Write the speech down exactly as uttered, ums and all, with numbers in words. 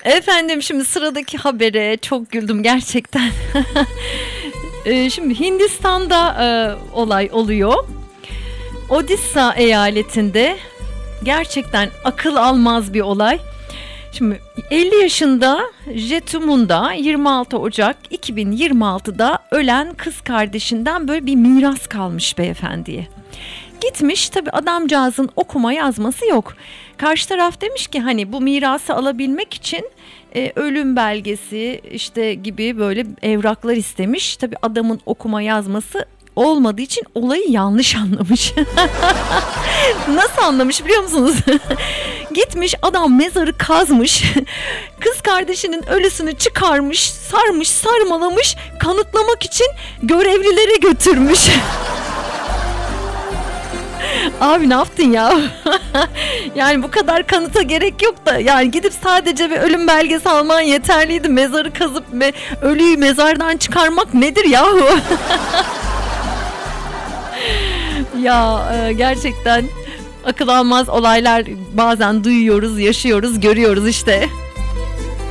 Efendim şimdi sıradaki habere çok güldüm gerçekten. Ee, şimdi Hindistan'da e, olay oluyor. Odisha eyaletinde gerçekten akıl almaz bir olay. Şimdi elli yaşında Jetu Munda yirmi altı Ocak iki bin yirmi altıda ölen kız kardeşinden böyle bir miras kalmış beyefendiye. Gitmiş, tabii adamcağızın okuma yazması yok. Karşı taraf demiş ki hani bu mirası alabilmek için e, ölüm belgesi işte gibi böyle evraklar istemiş. Tabii adamın okuma yazması olmadığı için olayı yanlış anlamış. Nasıl anlamış biliyor musunuz? Gitmiş adam mezarı kazmış. Kız kardeşinin ölüsünü çıkarmış, sarmış, sarmalamış, kanıtlamak için görevlilere götürmüş. Abi ne yaptın ya? Yani bu kadar kanıta gerek yok da yani gidip sadece bir ölüm belgesi alman yeterliydi. Mezarı kazıp ve ölüyü mezardan çıkarmak nedir yahu? Ya gerçekten akıl almaz olaylar bazen duyuyoruz, yaşıyoruz, görüyoruz işte.